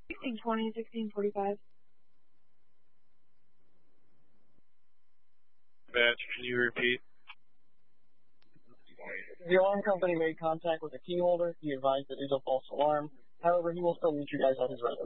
1620, 1645. Batch, can you repeat? The alarm company made contact with the key holder. He advised that it is a false alarm. However, he will still meet you guys at his residence.